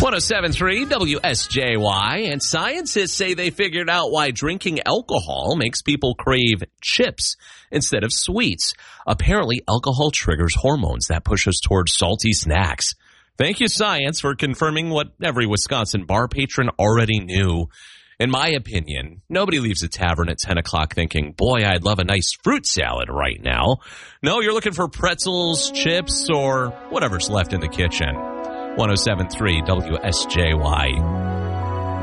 107.3 WSJY, and scientists say they figured out why drinking alcohol makes people crave chips instead of sweets. Apparently, alcohol triggers hormones that push us towards salty snacks. Thank you, science, for confirming what every Wisconsin bar patron already knew. In my opinion, nobody leaves a tavern at 10 o'clock thinking, boy, I'd love a nice fruit salad right now. No, you're looking for pretzels, chips, or whatever's left in the kitchen. 107.3 WSJY.